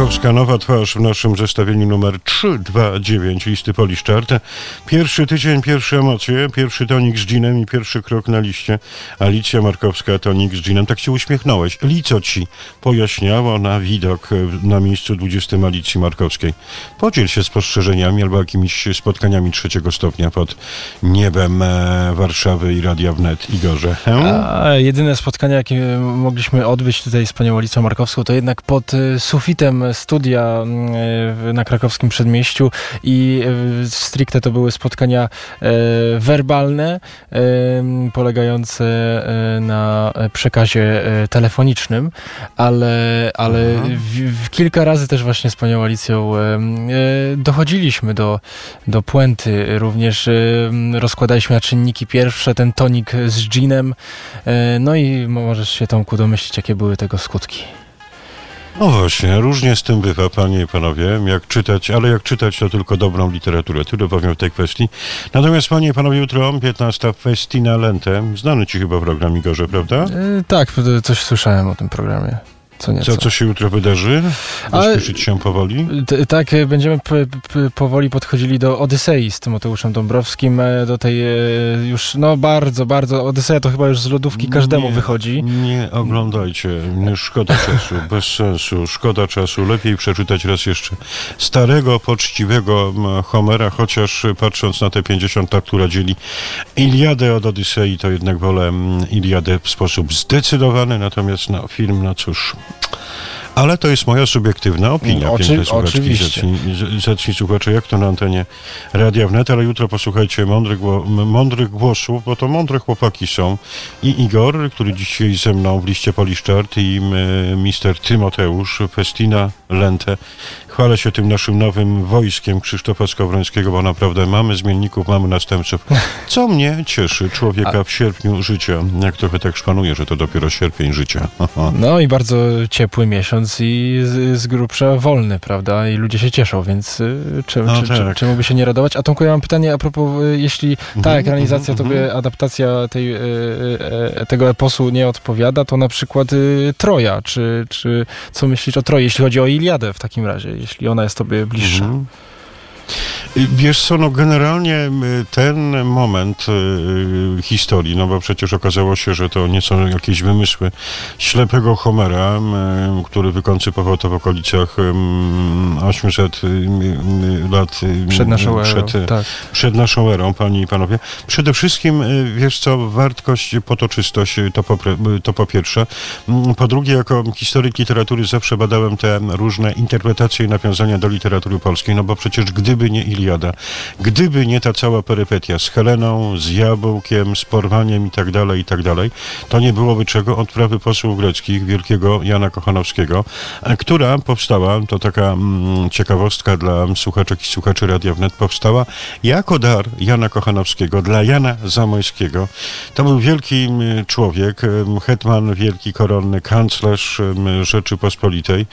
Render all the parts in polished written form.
Markowska, nowa twarz w naszym zestawieniu numer 329 listy Polish Chart. Pierwszy tydzień, pierwsze emocje, pierwszy tonik z dżinem i pierwszy krok na liście. Alicja Markowska, tonik z dżinem. Tak się uśmiechnąłeś. Co ci pojaśniało na widok na miejscu 20 Alicji Markowskiej? Podziel się spostrzeżeniami albo jakimiś spotkaniami trzeciego stopnia pod niebem Warszawy i Radia Wnet. Igorze. Jedyne spotkania, jakie mogliśmy odbyć tutaj z panią Alicją Markowską, to jednak pod sufitem studia na krakowskim przedmieściu i stricte to były spotkania werbalne, polegające na przekazie telefonicznym, ale kilka razy też właśnie z panią Alicją dochodziliśmy do puenty, również rozkładaliśmy na czynniki pierwsze, ten tonik z ginem, no i możesz się, Tomku, domyślić, jakie były tego skutki. No właśnie, różnie z tym bywa, panie i panowie, jak czytać to tylko dobrą literaturę. Tyle powiem w tej kwestii. Natomiast, panie i panowie, jutro 15 Festina Lente. Znany ci chyba program, Igorze, prawda? Tak, coś słyszałem o tym programie. Co się jutro wydarzy? Spieszyć się powoli? Tak, będziemy powoli podchodzili do Odysei z Tymoteuszem Dąbrowskim, do tej już, bardzo, bardzo, Odyseja to chyba już z lodówki każdemu wychodzi. Nie oglądajcie, szkoda czasu, bez sensu, szkoda czasu, lepiej przeczytać raz jeszcze starego, poczciwego Homera, chociaż patrząc na te 50 lat, która dzieli Iliadę od Odysei, to jednak wolę Iliadę w sposób zdecydowany, natomiast film, cóż. Ale to jest moja subiektywna opinia. Oczywiście. Zacznij słuchacze, jak to na antenie Radia Wnet, ale jutro posłuchajcie mądrych głosów, bo to mądre chłopaki są. I Igor, który dzisiaj ze mną w liście Polish Chart, i mister Tymoteusz, Festina Lente. Chwalę się tym naszym nowym wojskiem Krzysztofa Skowrońskiego, bo naprawdę mamy zmienników, mamy następców. Co mnie cieszy, człowieka w sierpniu życia. Jak trochę tak szpanuje, że to dopiero sierpień życia. No i bardzo ciepły miesiąc i z grubsza wolny, prawda? I ludzie się cieszą, więc czemu by się nie radować? A Tomku, ja mam pytanie a propos, jeśli ta ekranizacja tobie, adaptacja tego eposu nie odpowiada, to na przykład Troja, czy co myślisz o Troi, jeśli chodzi o Iliadę w takim razie, jeśli ona jest tobie bliższa? Wiesz co, generalnie ten moment historii, bo przecież okazało się, że to nie są jakieś wymysły ślepego Homera, który wykoncypował to w okolicach 800 lat przed naszą erą, panie i panowie. Przede wszystkim, wiesz co, wartość, potoczystość, to po pierwsze. Po drugie, jako historyk literatury zawsze badałem te różne interpretacje i nawiązania do literatury polskiej, bo przecież gdyby nie Iliada, gdyby nie ta cała perypetia z Heleną, z Jabłkiem, z porwaniem i tak dalej, to nie byłoby czego odprawy posłów greckich wielkiego Jana Kochanowskiego, która powstała, to taka ciekawostka dla słuchaczek i słuchaczy Radia Wnet, powstała jako dar Jana Kochanowskiego dla Jana Zamojskiego. To był wielki człowiek, hetman wielki koronny, kanclerz Rzeczypospolitej,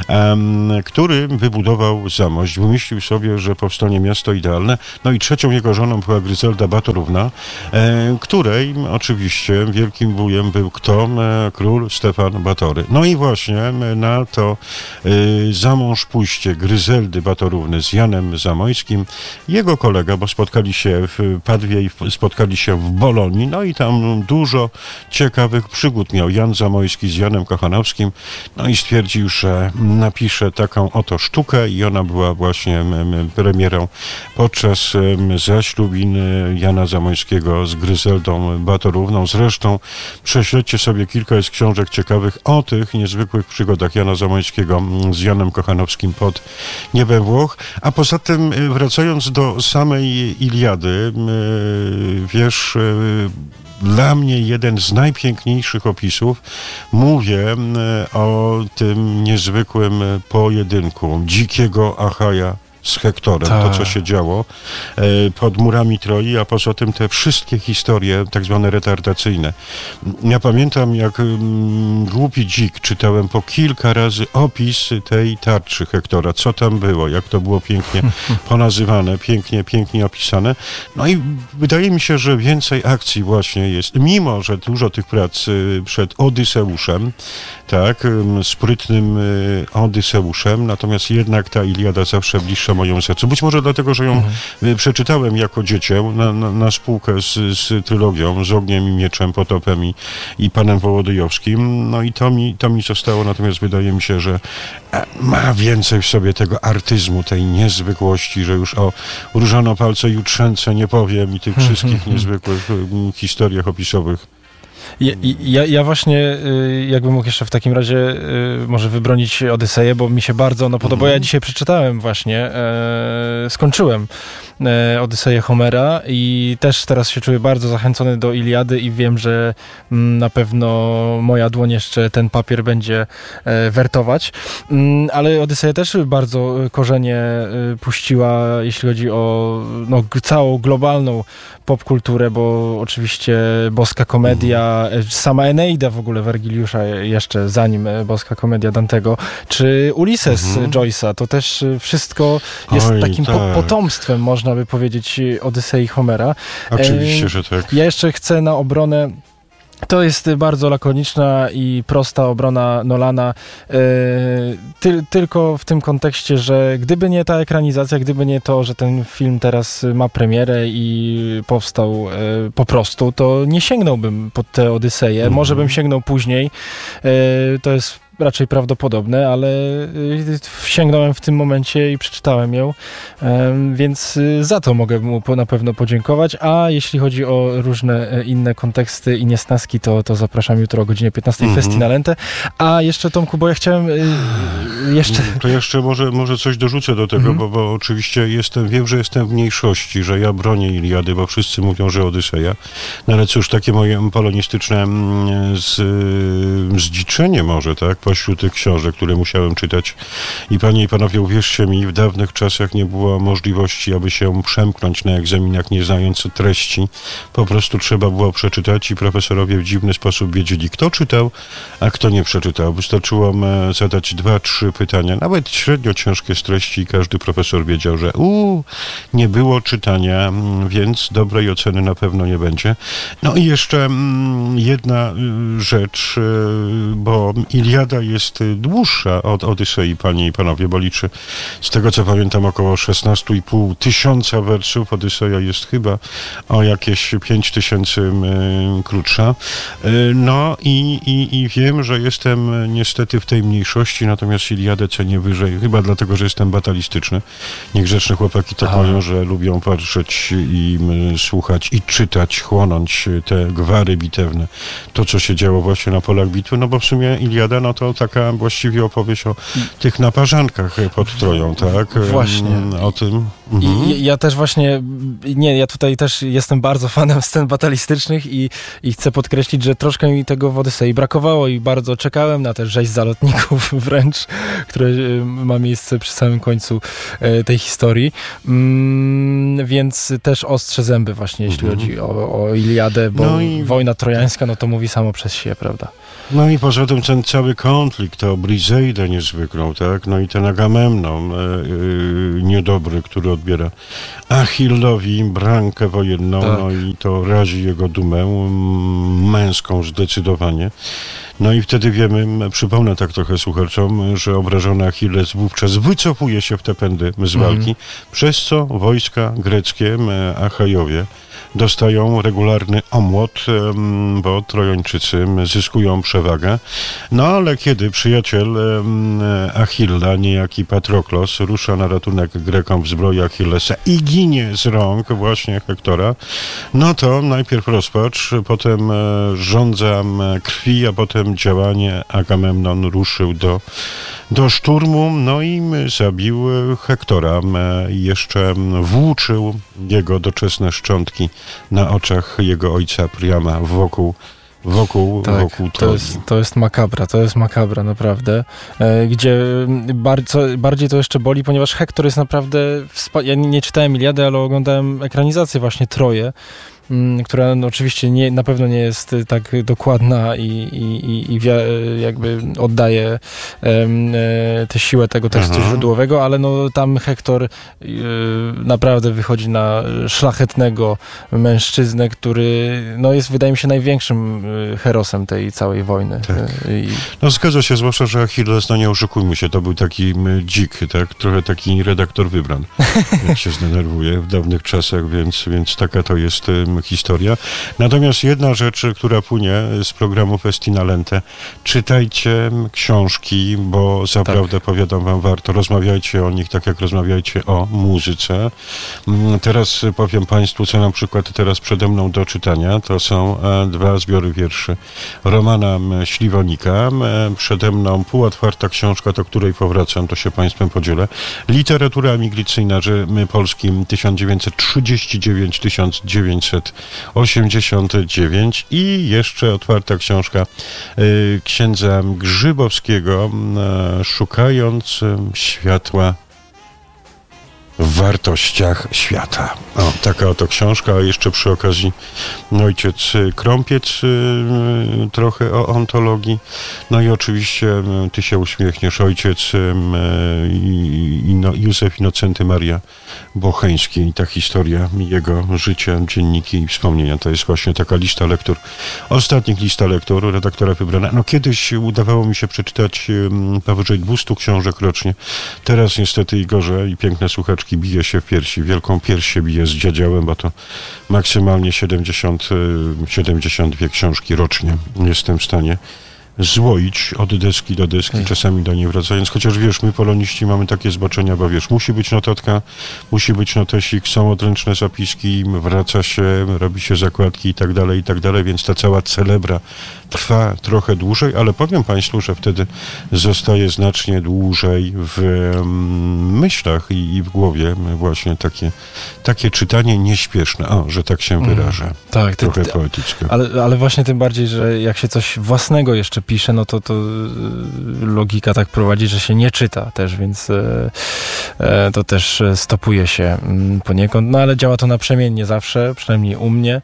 który wybudował Zamość. Wymyślił sobie, że powstanie miasto idealne. No i trzecią jego żoną była Gryzelda Batorówna, której oczywiście wielkim wujem był kto? Król Stefan Batory. No i właśnie na to zamąż pójście Gryzeldy Batorówny z Janem Zamojskim, jego kolega, bo spotkali się w Padwie i spotkali się w Bolonii, no i tam dużo ciekawych przygód miał Jan Zamojski z Janem Kochanowskim, no i stwierdził, że napisze taką oto sztukę i ona była właśnie premierą podczas zaślubin Jana Zamojskiego z Gryzeldą Batorówną. Zresztą prześledźcie sobie kilka jest książek ciekawych o tych niezwykłych przygodach Jana Zamojskiego z Janem Kochanowskim pod niebem Włoch. A poza tym, wracając do samej Iliady, wiesz, dla mnie jeden z najpiękniejszych opisów, mówię o tym niezwykłym pojedynku dzikiego Achaja z Hektorem, Tak. to co się działo pod murami Troi, a poza tym te wszystkie historie tak zwane retardacyjne. Ja pamiętam, jak głupi dzik czytałem po kilka razy opis tej tarczy Hektora, co tam było, jak to było pięknie ponazywane, pięknie opisane. No i wydaje mi się, że więcej akcji właśnie jest, mimo że dużo tych prac przed Odyseuszem, tak, sprytnym Odyseuszem, natomiast jednak ta Iliada zawsze bliższa mojemu sercu. Być może dlatego, że ją przeczytałem jako dziecię na spółkę z trylogią, z Ogniem i Mieczem, Potopem i Panem Wołodyjowskim. No i to mi zostało, natomiast wydaje mi się, że ma więcej w sobie tego artyzmu, tej niezwykłości, że już o Różanopalce Jutrzence nie powiem i tych wszystkich niezwykłych historiach opisowych. Ja właśnie jakbym mógł jeszcze w takim razie może wybronić Odyseję, bo mi się bardzo ono podoba. Ja dzisiaj przeczytałem właśnie, skończyłem Odyseję Homera i też teraz się czuję bardzo zachęcony do Iliady i wiem, że na pewno moja dłoń jeszcze ten papier będzie wertować. Ale Odyseja też bardzo korzenie puściła, jeśli chodzi o całą globalną popkulturę, bo oczywiście boska komedia, sama Eneida w ogóle Wergiliusza jeszcze zanim boska komedia Dantego, czy Ulises Joyce'a, to też wszystko jest takim potomstwem, można by powiedzieć, Odysei Homera. Oczywiście, że tak. Ja jeszcze chcę na obronę. To jest bardzo lakoniczna i prosta obrona Nolana, tylko w tym kontekście, że gdyby nie ta ekranizacja, gdyby nie to, że ten film teraz ma premierę i powstał po prostu, to nie sięgnąłbym pod tę Odyseję. Może bym sięgnął później, to jest raczej prawdopodobne, ale sięgnąłem w tym momencie i przeczytałem ją, więc za to mogę mu na pewno podziękować, a jeśli chodzi o różne inne konteksty i niesnaski, to zapraszam jutro o godzinie 15 w Festi na Lentę. A jeszcze, Tomku, bo ja chciałem jeszcze... To jeszcze może coś dorzucę do tego, bo oczywiście wiem, że jestem w mniejszości, że ja bronię Iliady, bo wszyscy mówią, że Odyseja. No ale cóż, takie moje polonistyczne zdziczenie może, tak? Pośród tych książek, które musiałem czytać. I panie i panowie, uwierzcie mi, w dawnych czasach nie było możliwości, aby się przemknąć na egzaminach, nie znając treści. Po prostu trzeba było przeczytać i profesorowie w dziwny sposób wiedzieli, kto czytał, a kto nie przeczytał. Wystarczyło zadać 2-3 pytania, nawet średnio ciężkie z treści i każdy profesor wiedział, że nie było czytania, więc dobrej oceny na pewno nie będzie. No i jeszcze jedna rzecz, bo Iliada jest dłuższa od Odysei, panie i panowie, bo liczy, z tego co pamiętam, około 16,5 tysiąca wersów. Odyseja jest chyba o jakieś 5 tysięcy krótsza. No i wiem, że jestem niestety w tej mniejszości, natomiast Iliadę cenię wyżej, chyba dlatego, że jestem batalistyczny. Niegrzeczne chłopaki tak mówią, że lubią patrzeć i słuchać i czytać, chłonąć te gwary bitewne. To, co się działo właśnie na polach bitwy, no bo w sumie Iliada, no to taka właściwie opowieść o tych naparzankach pod Troją, tak? Właśnie. O tym. Ja też właśnie, ja tutaj też jestem bardzo fanem scen batalistycznych i chcę podkreślić, że troszkę mi tego w Odysei brakowało i bardzo czekałem na te rzeź zalotników wręcz, które ma miejsce przy samym końcu tej historii. Więc też ostrzę zęby właśnie, jeśli chodzi o Iliadę, bo wojna trojańska, no to mówi samo przez się, prawda? No i poza tym ten cały konflikt o Brizeidę niezwykłą, tak? No i ten Agamemnon niedobry, który odbiera Achillowi brankę wojenną, tak. No i to razi jego dumę męską zdecydowanie. No i wtedy wiemy, przypomnę tak trochę słuchaczom, że obrażony Achilles wówczas wycofuje się w te pędy z walki, przez co wojska greckie, Achajowie, dostają regularny omłot, bo Trojańczycy zyskują przewagę. No ale kiedy przyjaciel Achilla, niejaki Patroklos, rusza na ratunek Grekom w zbroi Achillesa i ginie z rąk właśnie Hektora, no to najpierw rozpacz, potem żądza krwi, a potem działanie. Agamemnon ruszył do szturmu, no i zabił Hektora i jeszcze włóczył jego doczesne szczątki na oczach jego ojca Priama wokół wokół troli. To jest makabra, naprawdę. Gdzie bardziej to jeszcze boli, ponieważ Hektor jest naprawdę... Ja nie czytałem Iliady, ale oglądałem ekranizację właśnie Troję, która oczywiście na pewno nie jest tak dokładna i jakby oddaje tę siłę tego tekstu źródłowego, ale tam Hektor naprawdę wychodzi na szlachetnego mężczyznę, który jest, wydaje mi się, największym herosem tej całej wojny. Tak. Zgadza się, zwłaszcza, że Achilles, nie oszukujmy się, to był taki dzik, tak? Trochę taki redaktor wybran, jak się zdenerwuje w dawnych czasach, więc taka to jest historia. Natomiast jedna rzecz, która płynie z programu Festina Lente, czytajcie książki, bo zaprawdę, powiadam wam, warto. Rozmawiajcie o nich tak, jak rozmawiajcie o muzyce. Teraz powiem państwu, co na przykład teraz przede mną do czytania. To są 2 zbiory wierszy Romana Śliwonika. Przede mną półotwarta książka, do której powracam, to się państwem podzielę. Literatura emigracyjna polskim 1939-1989 i jeszcze otwarta książka księdza Grzybowskiego Szukając światła w wartościach świata. Taka oto książka, a jeszcze przy okazji ojciec Krąpiec, trochę o ontologii. I oczywiście ty się uśmiechniesz, ojciec Józef Inocenty Maria Bocheński i ta historia jego życia, dzienniki i wspomnienia. To jest właśnie taka lista lektur, ostatnich lista lektur, redaktora wybrana. Kiedyś udawało mi się przeczytać powyżej 200 książek rocznie. Teraz niestety i gorzej, i piękne słuchaczki bije się w piersi, wielką pierś się bije z dziadziałem, bo to maksymalnie 72 książki rocznie jestem w stanie złoić od deski do deski, czasami do niej wracając, chociaż wiesz, my poloniści mamy takie zboczenia, bo wiesz, musi być notatka, musi być notesik, są odręczne zapiski, wraca się, robi się zakładki i tak dalej, więc ta cała celebra trwa trochę dłużej, ale powiem państwu, że wtedy zostaje znacznie dłużej w myślach i w głowie właśnie takie czytanie nieśpieszne, że tak się wyrażę. Tak, trochę poetyckie. Ale właśnie tym bardziej, że jak się coś własnego jeszcze pisze, to logika tak prowadzi, że się nie czyta też, więc to też stopuje się poniekąd, ale działa to naprzemiennie zawsze, przynajmniej u mnie,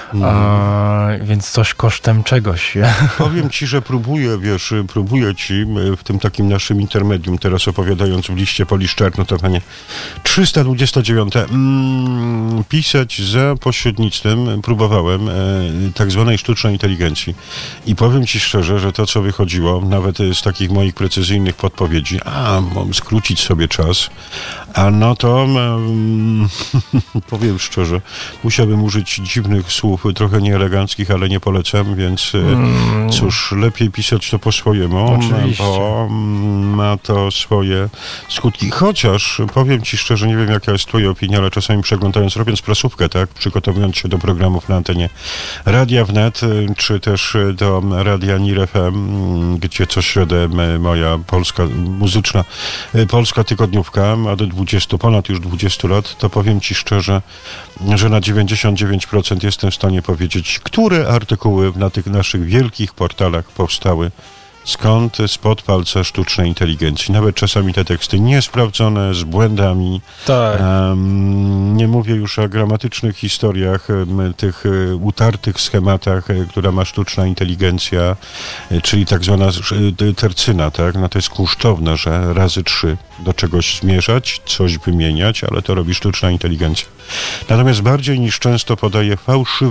więc coś kosztem czegoś. Powiem ci, że próbuję ci w tym takim naszym intermedium, teraz opowiadając w liście Poliszczak, notowanie 329, pisać za pośrednictwem, próbowałem, tak zwanej sztucznej inteligencji. I powiem ci szczerze, że to, co wychodziło, nawet z takich moich precyzyjnych podpowiedzi, mam skrócić sobie czas, to powiem szczerze, musiałbym użyć dziwnych słów, trochę nieeleganckich, ale nie polecam, więc cóż, lepiej pisać to po swojemu, bo ma to swoje skutki. Chociaż, powiem ci szczerze, nie wiem, jaka jest twoja opinia, ale czasami robiąc prasówkę, tak, przygotowując się do programów na antenie Radia Wnet, czy też do Radia NIR FM, gdzie co środę moja muzyczna polska tygodniówka ma ponad już 20 lat, to powiem ci szczerze, że na 99% jestem w stanie powiedzieć, które artykuły na tych naszych wielkich portalach powstały spod palca sztucznej inteligencji. Nawet czasami te teksty niesprawdzone, z błędami. Tak. Nie mówię już o gramatycznych historiach, tych utartych schematach, która ma sztuczna inteligencja, czyli tak zwana tercyna, tak? To jest kunsztowne, że razy 3 do czegoś zmierzać, coś wymieniać, ale to robi sztuczna inteligencja. Natomiast bardziej niż często podaje fałszywe